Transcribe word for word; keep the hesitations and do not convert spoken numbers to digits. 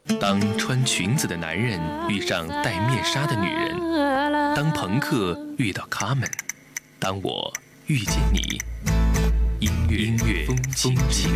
当穿裙子的男人遇上戴面纱的女人，当朋克遇到卡门，当我遇见你，音乐风情之